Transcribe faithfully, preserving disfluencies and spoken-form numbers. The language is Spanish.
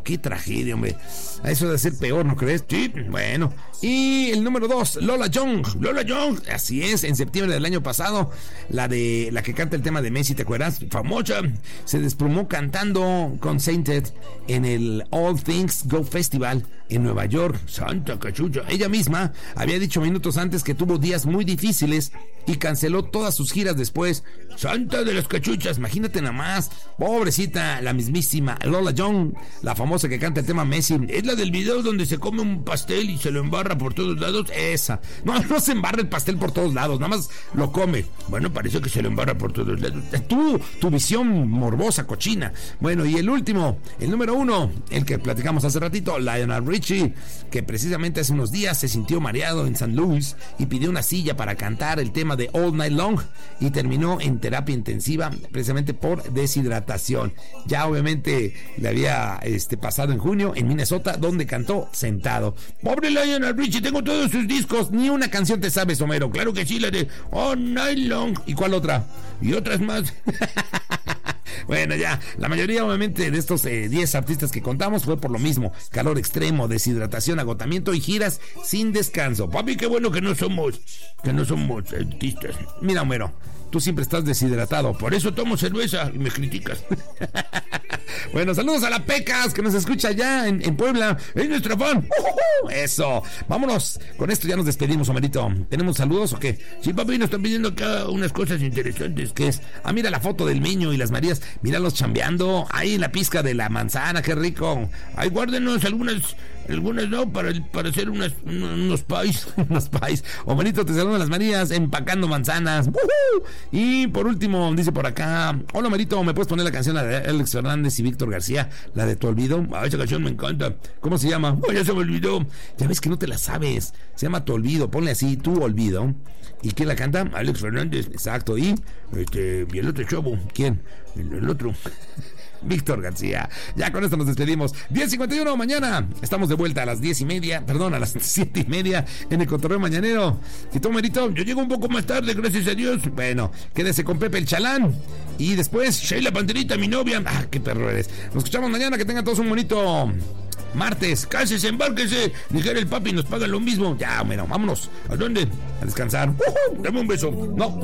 qué tragedia, hombre. Eso debe ser peor, ¿no crees? Sí, bueno. Y el número dos, Lola Young. Lola Young, así es, en septiembre del año pasado, la de la que canta el tema de Messi, ¿te acuerdas? Famosa, se desplomó cantando con Sainted en el All Things Go Festival en Nueva York. Santa cachucha. Ella misma había dicho minutos antes que tuvo días muy difíciles y canceló todas sus giras después. Santa de las cachuchas, imagínate nada más. Pobrecita, la mismísima Lola Young, la famosa que canta el tema Messi. Es la del video donde se come un pastel y se lo embarra por todos lados. Esa. No, no se embarra el pastel por todos lados, nada más lo come. Bueno, parece que se lo embarra por todos lados. Tú, tu visión morbosa, cochina. Bueno, y el último, el número uno, el que platicamos hace ratito, Lionel Richie, que precisamente hace unos días se sintió mareado en San Luis y pidió una silla para cantar el tema de All Night Long y terminó en terapia intensiva precisamente por deshidratación. Ya obviamente le había este, pasado en junio en Minnesota, donde cantó sentado. Pobre Lionel Richie, tengo todos sus discos, ni una canción te sabes, Homero. Claro que sí, la de All Night Long. ¿Y cuál otra? Y otras más. Bueno, ya, la mayoría obviamente de estos eh, diez artistas que contamos fue por lo mismo: calor extremo, deshidratación, agotamiento y giras sin descanso. Papi, qué bueno que no somos, que no somos artistas. Mira, Homero, tú siempre estás deshidratado, por eso tomo cerveza y me criticas. Bueno, saludos a la Pecas, que nos escucha allá en, en Puebla, es nuestra fan. Uh-huh. Eso, vámonos, con esto ya nos despedimos, Homerito. ¿Tenemos saludos o qué? Sí, papi, nos están pidiendo acá unas cosas interesantes, que es, ah, mira la foto del Meño y las Marías, míralos chambeando, ahí en la pizca de la manzana, qué rico. Ahí guárdenos algunas, algunas, ¿no? Para, para hacer unas, unos pais, unos pais. Homerito, te saludan las Marías, empacando manzanas. Uh-huh. Y por último, dice por acá, hola, Homerito, ¿me puedes poner la canción de Alex Fernández y Víctor García, la de Tu Olvido? Ah, esa canción me encanta. ¿Cómo se llama? Oh, ya se me olvidó. Ya ves que no te la sabes. Se llama Tu Olvido. Ponle así, Tu Olvido. ¿Y quién la canta? Alex Fernández. Exacto. Y este, y el otro chavo. ¿Quién? El, el otro. Víctor García. Ya con esto nos despedimos. diez cincuenta y uno, mañana estamos de vuelta a las diez y media, perdón, a las siete y media en el Cotorreo Mañanero. Y tú, Merito, yo llego un poco más tarde, gracias a Dios. Bueno, quédese con Pepe el Chalán. Y después, Sheila Panterita, mi novia. Ah, qué perro eres. Nos escuchamos mañana, que tengan todos un bonito martes. Cásese, embárquese. Dijera el papi, nos pagan lo mismo. Ya, bueno, vámonos. ¿A dónde? A descansar. Uh-huh. Dame un beso. No.